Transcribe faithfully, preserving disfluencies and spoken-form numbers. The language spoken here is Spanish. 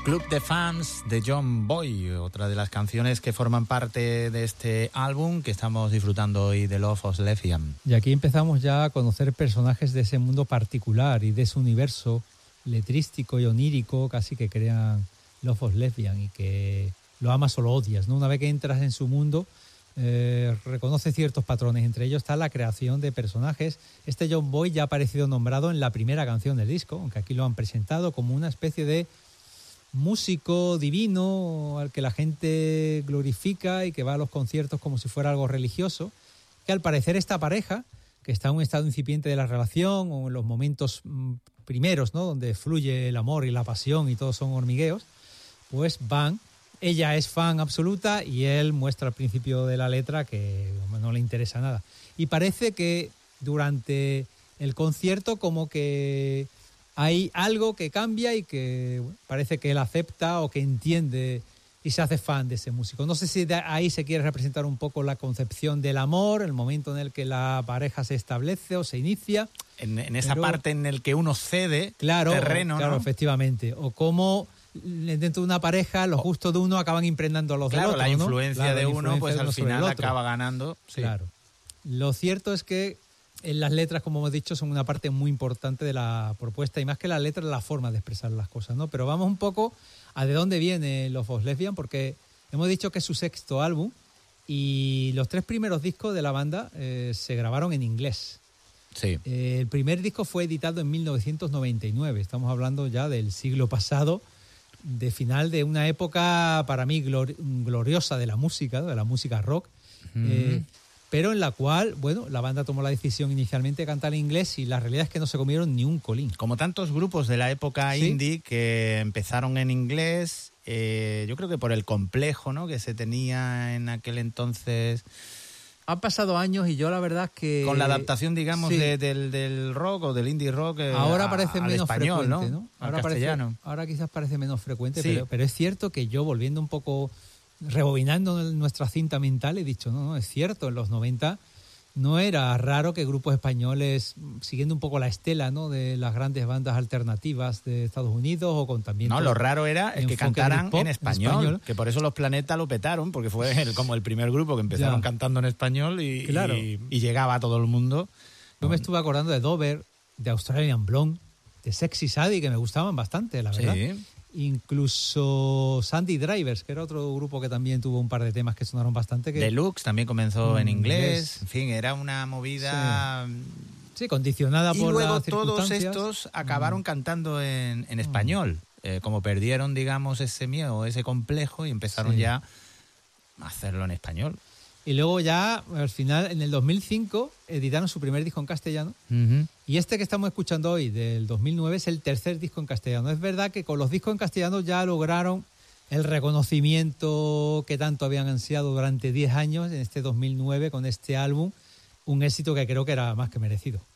Club de Fans de John Boy, otra de las canciones que forman parte de este álbum que estamos disfrutando hoy de Love of Lesbian. Y aquí empezamos ya a conocer personajes de ese mundo particular y de ese universo letrístico y onírico casi que crean Love of Lesbian y que lo amas o lo odias, ¿no? Una vez que entras en su mundo, eh, reconoce ciertos patrones. Entre ellos está la creación de personajes. Este John Boy ya ha aparecido nombrado en la primera canción del disco, aunque aquí lo han presentado como una especie de músico divino al que la gente glorifica y que va a los conciertos como si fuera algo religioso, que al parecer esta pareja, que está en un estado incipiente de la relación o en los momentos primeros, ¿no?, donde fluye el amor y la pasión y todos son hormigueos, pues van. Ella es fan absoluta y él muestra al principio de la letra que no le interesa nada. Y parece que durante el concierto como que hay algo que cambia y que parece que él acepta o que entiende y se hace fan de ese músico. No sé si de ahí se quiere representar un poco la concepción del amor, el momento en el que la pareja se establece o se inicia. En, en esa pero, parte en el que uno cede claro, terreno, claro, ¿no? Efectivamente. O cómo dentro de una pareja los gustos de uno acaban impregnando a los claro, del otro, la ¿no? influencia Claro, de la uno, influencia pues de uno al sobre el final otro. acaba ganando. Sí. Claro. Lo cierto es que en las letras, como hemos dicho, son una parte muy importante de la propuesta y más que las letras, la forma de expresar las cosas, ¿no? Pero vamos un poco a de dónde viene Love of Lesbian, porque hemos dicho que es su sexto álbum y los tres primeros discos de la banda eh, se grabaron en inglés. Sí. Eh, el primer disco fue editado en mil novecientos noventa y nueve, estamos hablando ya del siglo pasado, de final de una época para mí glor- gloriosa de la música, de la música rock, uh-huh. eh, pero en la cual, bueno, la banda tomó la decisión inicialmente de cantar en inglés y la realidad es que no se comieron ni un colín. Como tantos grupos de la época ¿Sí? indie que empezaron en inglés, eh, yo creo que por el complejo, ¿no?, que se tenía en aquel entonces. Han pasado años y yo la verdad es que... Con la adaptación, digamos, sí. de, del, del rock o del indie rock eh, ahora a, parece al menos español, frecuente, ¿no? ¿no? Al Ahora, castellano. parece, ahora quizás parece menos frecuente, sí. pero, pero es cierto que yo, volviendo un poco, rebobinando nuestra cinta mental, he dicho, no, no, es cierto, en los noventa no era raro que grupos españoles, siguiendo un poco la estela, ¿no?, de las grandes bandas alternativas de Estados Unidos o con también... No, lo raro era el que cantaran pop, en, español, en español, que por eso los Planeta lo petaron, porque fue el, como el primer grupo que empezaron ya. cantando en español y, claro. y, y llegaba a todo el mundo. Yo me estuve acordando de Dover, de Australian Blonde, de Sexy Sadie, que me gustaban bastante, la verdad. Sí. Incluso Sandy Drivers, que era otro grupo que también tuvo un par de temas que sonaron bastante. Que... Deluxe también comenzó en inglés. En fin, era una movida... Sí, sí, condicionada y por luego las circunstancias. Todos estos acabaron mm. cantando en, en español. Mm. Eh, como perdieron, digamos, ese miedo, ese complejo y empezaron sí. ya a hacerlo en español. Y luego ya, al final, en el dos mil cinco, editaron su primer disco en castellano. Uh-huh. Y este que estamos escuchando hoy, del dos mil nueve, es el tercer disco en castellano. Es verdad que con los discos en castellano ya lograron el reconocimiento que tanto habían ansiado durante diez años, en este dos mil nueve, con este álbum. Un éxito que creo que era más que merecido.